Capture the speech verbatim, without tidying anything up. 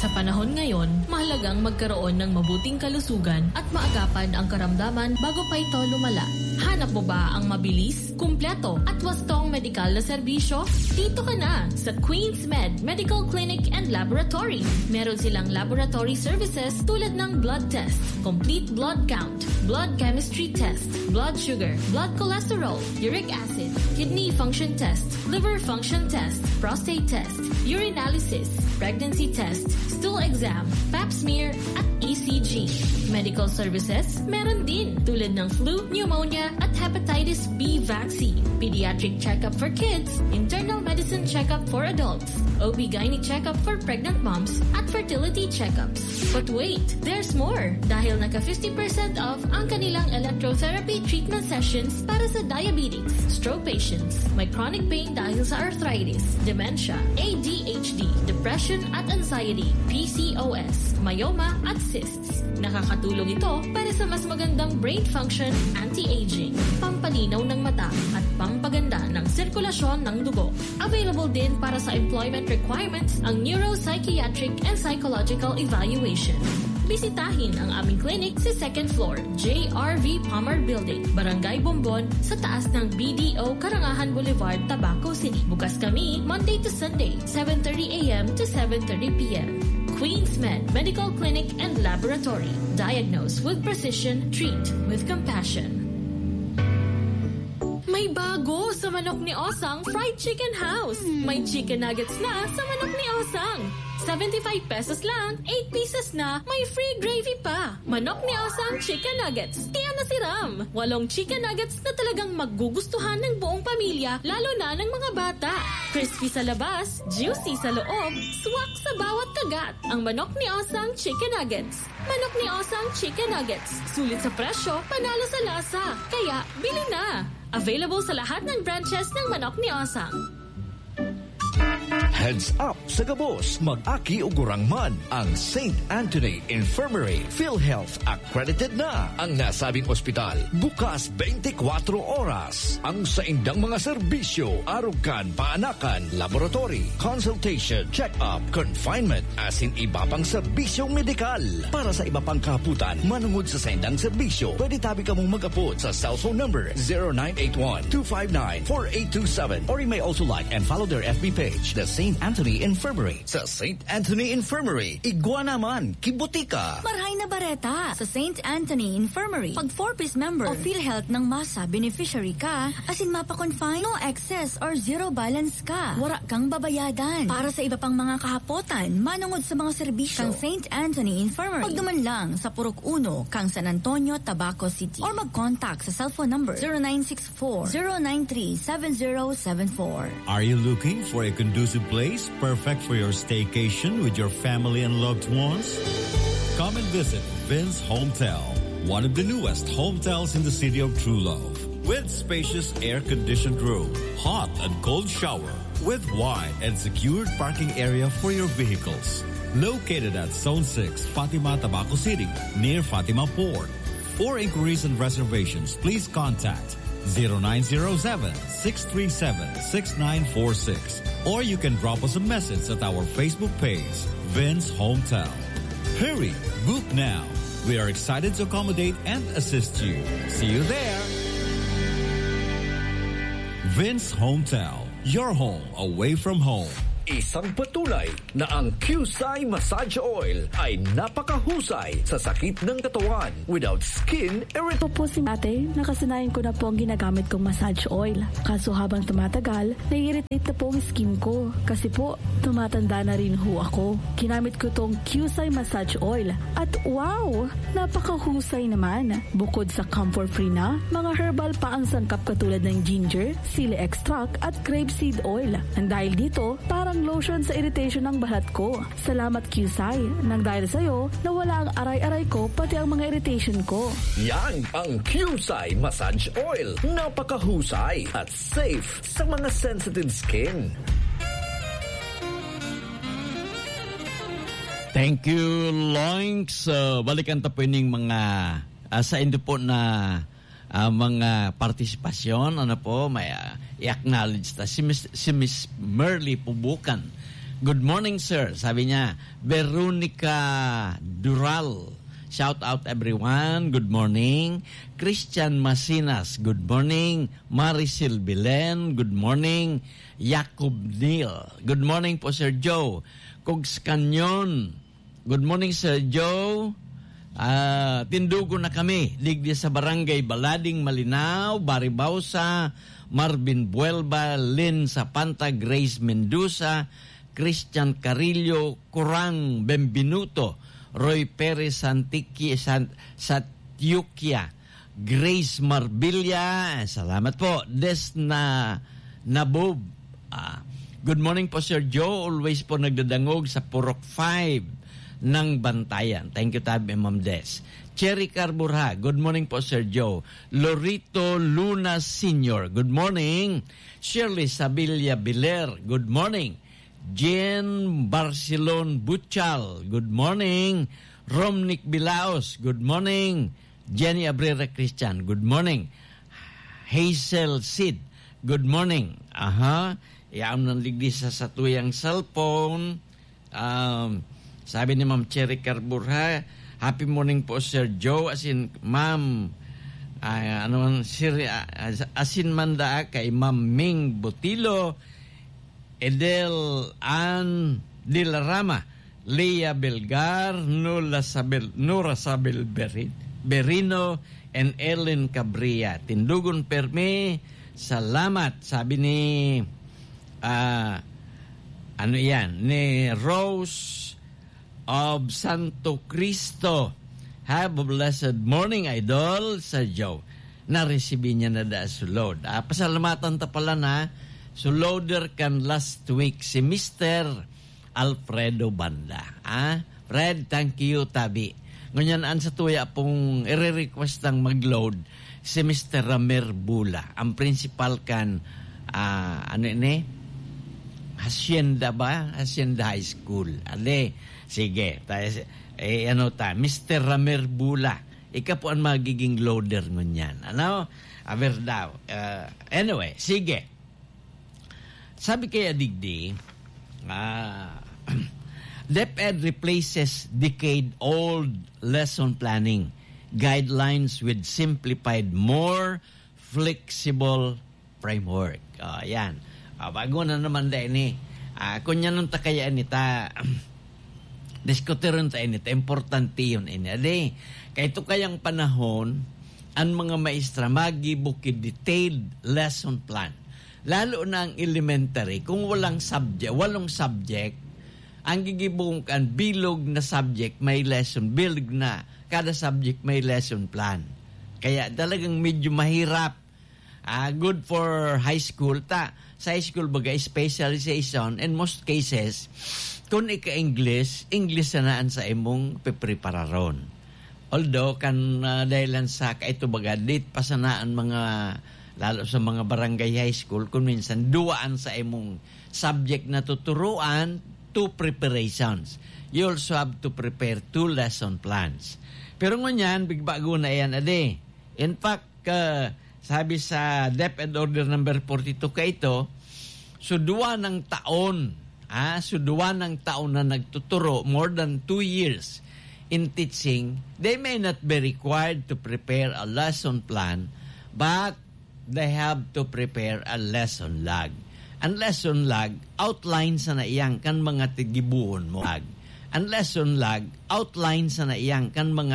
Sa panahon ngayon, mahalagang magkaroon ng mabuting kalusugan at maagapan ang karamdaman bago pa ito lumala. Hanap mo ba ang mabilis, kumpleto at wastong medikal na serbisyo? Dito ka na sa Queen's Med Medical Clinic and Laboratory. Meron silang laboratory services tulad ng blood test, complete blood count, blood chemistry test, blood sugar, blood cholesterol, uric acid, kidney function test, liver function test, prostate test, urinalysis, pregnancy test, stool exam, pap smear, at E C G. Medical services, meron din tulad ng flu, pneumonia, at hepatitis B vaccine, pediatric checkup for kids, internal medicine checkup for adults, O B G Y N checkup for pregnant moms, at fertility checkups. But wait, there's more! Dahil naka fifty percent off ang kanilang electrotherapy treatment sessions para sa diabetics, stroke patients, may chronic pain dahil sa arthritis, dementia, A D H D, depression at anxiety, P C O S, myoma at cysts. Nakakatulong ito para sa mas magandang brain function, anti-aging, pampalinaw ng mata at pampaganda ng sirkulasyon ng dugo. Available din para sa employment requirements ang neuropsychiatric and psychological evaluation. Bisitahin ang aming clinic sa second floor, J R V Palmer Building, Barangay Bombon, sa taas ng B D O Karangahan Boulevard, Tabaco City. Bukas kami Monday to Sunday, seven thirty a m to seven thirty p m Queen's Med Medical Clinic and Laboratory. Diagnose with precision, treat with compassion. May bago sa Manok ni Osang Fried Chicken House. May chicken nuggets na sa Manok ni Osang. seventy-five pesos lang, eight pieces na, may free gravy pa. Manok ni Osang Chicken Nuggets. Tiyan na si Ram. Walong chicken nuggets na talagang magugustuhan ng buong pamilya, lalo na ng mga bata. Crispy sa labas, juicy sa loob, swak sa bawat kagat. Ang Manok ni Osang Chicken Nuggets. Manok ni Osang Chicken Nuggets. Sulit sa presyo, panalo sa lasa. Kaya, bili na. Available sa lahat ng branches ng Manok ni Osang. Heads up sa gabos, mag-aki ugurang man ang Saint Anthony Infirmary. PhilHealth accredited na ang nasabing ospital. Bukas twenty-four oras. Ang saindang mga serbisyo, arugan, paanakan, laboratory, consultation, check-up, confinement, asin iba pang serbisyong medikal. Para sa iba pang kaputan, manungod sa saindang serbisyo, pwede tabi ka mong mag-apod sa cellphone number zero nine eight one, two five nine, four eight two seven or you may also like and follow their F B page, the Saint Anthony Infirmary. Sa Saint Anthony Infirmary, igwa naman, kibutika. Marhay na bareta sa Saint Anthony Infirmary. Pag four-piece member o PhilHealth ng masa beneficiary ka, asin mapa-confine, no excess or zero balance ka. Wara kang babayadan. Para sa iba pang mga kahapotan, manungod sa mga serbisyo kang Saint Anthony Infirmary. Pagduman lang sa Purok Uno, kang San Antonio, Tabaco City. Or mag-contact sa cellphone number zero nine six four, zero nine three, seven zero seven four. Are you looking for a conducive place perfect for your staycation with your family and loved ones? Come and visit Vince Hometel, one of the newest hotels in the city of True Love, with spacious air-conditioned room, hot and cold shower, with wide and secured parking area for your vehicles. Located at Zone six, Fatima, Tabaco City, near Fatima Port. For inquiries and reservations, please contact zero nine zero seven, six three seven, six nine four six. Or you can drop us a message at our Facebook page, Vince Hometel. Hurry, book now. We are excited to accommodate and assist you. See you there. Vince Hometel, your home away from home. Isang patunay na ang Qsai Massage Oil ay napakahusay sa sakit ng katawan without skin irritation. Po si ate, nakasanayan ko na po ang ginagamit kong massage oil. Kaso habang tumatagal, nai-irritate na po ang skin ko. Kasi po, tumatanda na rin ho ako. Ginamit ko tong Qsai Massage Oil. At wow, napakahusay naman. Bukod sa comfort-free na, mga herbal pa ang sangkap katulad ng ginger, sili extract at grapeseed oil. Ang dahil dito, parang lotion sa irritation ng balat ko. Salamat Qsai. Nang dahil sa'yo, nawala ang aray-aray ko pati ang mga irritation ko. Yan ang Qsai Massage Oil. Napakahusay at safe sa mga sensitive skin. Thank you, Loinks. Uh, balikan ta po ining mga uh, sa indo po na uh, mga partisipasyon. Ano po, may uh, i-acknowledge ta si Miss, si Miss Merly Pubukan Good morning, sir. Sabi niya, Veronica Dural. Shout out everyone. Good morning. Christian Masinas. Good morning. Maricel Bilen. Good morning. Jacob Neal. Good morning po, Sir Joe. Kugs Canyon. Good morning, Sir Joe. Uh, tindugo na kami. Ligdi sa Barangay Balading, Malinaw, Baribausa, Marvin Buelba, Lynn Sapanta, Grace Mendoza, Christian Carillo, Kurang Benvenuto, Roy Perez Santiki, Sant, Satyukia, Grace Marbilla, salamat po, Desna Nabob. Ah, good morning po, Sir Joe. Always po nagdadangog sa Purok five ng Bantayan. Thank you, Tabi, Ma'am Des. Cherry Carburha, good morning po, Sir Joe. Lorito Luna Senior, good morning. Shirley Sabilla Biler, good morning. Jen Barcelon Butchal, good morning. Romnick Bilaos, good morning. Jenny Abrera Christian, good morning. Hazel Sid, good morning. Aha, iam nang ligdi sa satuyang cellphone. Um, sabi ni Ma'am Cherry Carburha, happy morning po, Sir Joe. As in, Ma'am, uh, ano man, sir, uh, asin manda kay Ma'am Ming Botilo, Edel Ann Dilarama, Leah Belgar, Nula Sabel, Nora Sabel Berino, and Ellen Cabria. Tindugon permi, salamat. Sabi ni, uh, ano yan, ni Rose of Santo Cristo. Have a blessed morning, idol, sa Joe. Na-receive niya na da sulod. Ah, pasalamatan ta pala na, suloader kan last week si Mister Alfredo Banda. Ah, Fred, thank you, Tabi. Ngunyan an sa tuya pong i-request ng mag-load si Mister Ramir Bula, ang principal kan, ah, ano ini? Hacienda ba? Hacienda High School. Ale, sige. Tayo, eh, ano ta? Mister Ramir Bula. Ika po ang magiging loader ngunyan. Ano? Aber daw. Uh, anyway, sige. Sabi kaya digdi, uh, DepEd replaces decade-old lesson planning guidelines with simplified, more flexible framework. Uh, yan. Uh, bago na naman dahil ni, uh, kung yan nung takayaan nita, diskutirin tayo nita, importante yun. Ade, kaya ito kayang panahon, ang mga maestra magibukid detailed lesson plan. Lalo na ang elementary, kung walang subject, walong subject, ang gigibungkan, bilog na subject, may lesson, bilog na, kada subject may lesson plan. Kaya talagang medyo mahirap. Uh, good for high school. Ta, sa high school bagay, specialization, in most cases, kung ika-English, English na naan sa imong piprepararon. Although, kan uh, dahilan sa kaito baga, date pa sanaan mga, lalo sa mga barangay high school, kung minsan, duwaan sa imong subject na tuturuan, two preparations. You also have to prepare two lesson plans. Pero ngunyan, bigbago na yan, ade. In fact, uh, sabi sa DepEd Order number forty-two ka ito, suduwa ng taon, ah, suduwa ng taon na nagtuturo, more than two years in teaching, they may not be required to prepare a lesson plan, but they have to prepare a lesson log. Ang lesson log, outline sa naiyang kan mga tigibuhon mo. Ang lesson log, outline sa naiyang kan mga